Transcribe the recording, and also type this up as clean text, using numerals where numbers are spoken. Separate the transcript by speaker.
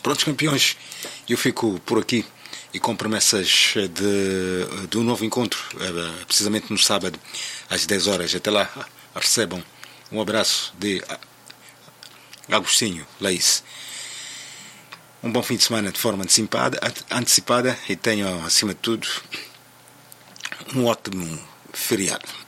Speaker 1: Prontos, campeões, eu fico por aqui e com promessas de um novo encontro, precisamente no sábado, às 10 horas. Até lá, recebam um abraço de Agostinho Laís. Um bom fim de semana de forma antecipada e tenham, acima de tudo, um ótimo feriado.